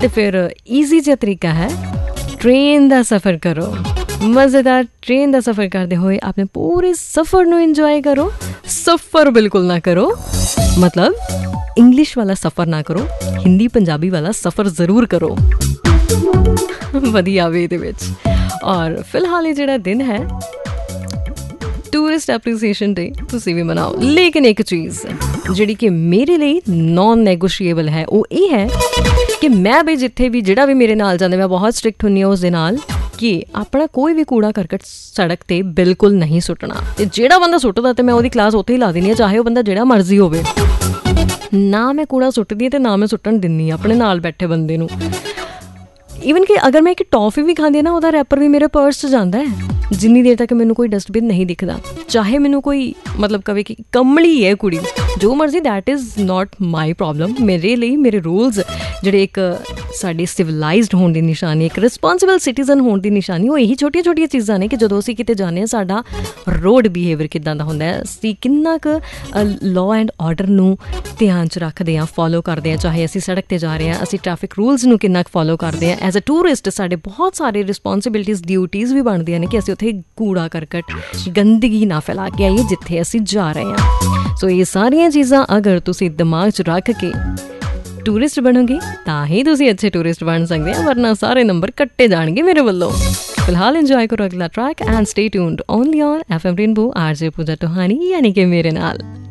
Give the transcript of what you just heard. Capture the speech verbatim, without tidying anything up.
तो फिर ईजी जिहा तरीका है, ट्रेन का सफ़र करो। मज़ेदार ट्रेन का सफ़र करते हुए अपने पूरे सफ़र नूं इंजॉय करो। सफ़र बिल्कुल ना करो, मतलब इंग्लिश वाला सफ़र ना करो, हिंदी पंजाबी वाला सफ़र ज़रूर करो। वधिया वे दे विच। और फिलहाल ये जिहड़ा दिन है टूरिस्ट एप्रीसीएशन डे, तुसीं भी मनाओ। लेकिन एक चीज़ जिहड़ी कि मेरे लिए नॉन नैगोशिएबल है वो ये है कि मैं भी जिथे भी जिहड़ा भी मेरे नाल जांदा, मैं बहुत स्ट्रिक्ट हुन्नी हां उस दे नाल कि अपना कोई भी कूड़ा करकट सड़क ते बिल्कुल नहीं सुट्टना। ते जिहड़ा बंदा सुੱਟਦਾ ते मैं ਉਹਦੀ क्लास उत्थे ही ला देनी है, चाहे वो बंदा जिहड़ा मर्जी होवे। ना मैं कूड़ा सुੱਟਦੀ ਹਾਂ ਤੇ ਨਾ मैं ਸੁੱਟਣ ਦਿੰਨੀ ਆਪਣੇ ਨਾਲ ਬੈਠੇ ਬੰਦੇ ਨੂੰ। ਈਵਨ ਕਿ ਅਗਰ ਮੈਂ ਇੱਕ ਟੌਫੀ ਵੀ ਖਾਂਦੀ ਹਾਂ ਨਾ, ਉਹਦਾ ਰੈਪਰ ਵੀ ਮੇਰੇ ਪਰਸ 'ਚ ਜਾਂਦਾ ਹੈ ਜਿੰਨੀ ਦੇਰ ਤੱਕ ਮੈਨੂੰ ਕੋਈ ਡਸਟਬਿਨ ਨਹੀਂ ਦਿਖਦਾ। ਚਾਹੇ ਮੈਨੂੰ ਕੋਈ ਮਤਲਬ ਕਵੇ ਕਿ ਕਮਲੀ ਹੈ ਕੁੜੀ, ਜੋ ਮਰਜ਼ੀ, that is not my problem. ਮੇਰੇ ਲਈ ਮੇਰੇ ਰੂਲਸ ਜਿਹੜੇ ਇੱਕ ਸਾਡੇ ਸਿਵਲਾਈਜ਼ਡ ਹੋਣ ਦੀ ਨਿਸ਼ਾਨੀ, ਇੱਕ ਰਿਸਪੋਂਸੀਬਲ ਸਿਟੀਜ਼ਨ ਹੋਣ ਦੀ ਨਿਸ਼ਾਨੀ, ਉਹ ਇਹੀ ਛੋਟੀਆਂ ਛੋਟੀਆਂ ਚੀਜ਼ਾਂ ਨੇ ਕਿ ਜਦੋਂ ਅਸੀਂ ਕਿਤੇ ਜਾਂਦੇ ਹਾਂ ਸਾਡਾ ਰੋਡ ਬਿਹੇਵੀਅਰ ਕਿੱਦਾਂ ਦਾ ਹੁੰਦਾ ਹੈ, ਅਸੀਂ ਕਿੰਨਾ ਕੁ ਲਾਅ ਐਂਡ ਆਰਡਰ ਨੂੰ ਧਿਆਨ 'ਚ ਰੱਖਦੇ ਹਾਂ, ਫੋਲੋ ਕਰਦੇ ਹਾਂ। ਚਾਹੇ ਅਸੀਂ ਸੜਕ 'ਤੇ ਜਾ ਰਹੇ ਹਾਂ, ਅਸੀਂ ਟ੍ਰੈਫਿਕ ਰੂਲਸ ਨੂੰ ਕਿੰਨਾ ਕੁ ਫੋਲੋ ਕਰਦੇ ਹਾਂ। ਐਜ਼ ਅ ਟੂਰਿਸਟ ਸਾਡੇ ਬਹੁਤ ਸਾਰੇ ਰਿਸਪੋਂਸੀਬਿਲਿਟੀਜ਼, ਡਿਊਟੀਜ਼ ਵੀ ਬਣਦੀਆਂ ਨੇ ਕਿ ਅਸੀਂ ਉੱਥੇ ਕੂੜਾ ਕਰਕਟ, ਗੰਦਗੀ ਨਾ ਫੈਲਾ ਕੇ ਆਈਏ ਜਿੱਥੇ ਅਸੀਂ ਜਾ ਰਹੇ ਹਾਂ। ਸੋ ਇਹ ਸਾਰੀਆਂ ਚੀਜ਼ਾਂ ਅਗਰ ਤੁਸੀਂ ਦਿਮਾਗ 'ਚ ਰੱਖ ਕੇ ਟੂਰਿਸਟ ਬਣੋਗੇ ਤਾਂ ਹੀ ਤੁਸੀਂ ਅੱਛੇ ਟੂਰਿਸਟ ਬਣ ਸਕਦੇ ਆ, ਵਰਨਾ ਸਾਰੇ ਨੰਬਰ ਕੱਟੇ ਜਾਣਗੇ ਮੇਰੇ ਵੱਲੋਂ। ਫਿਲਹਾਲ ਇੰਜੋਏ ਕਰੋ ਅਗਲਾ track and stay tuned only on F M rainbow, R ਜੇ ਪੂਜਾ ਟੋਹਾਨੀ ਯਾਨੀ ਕਿ ਮੇਰੇ ਨਾਲ।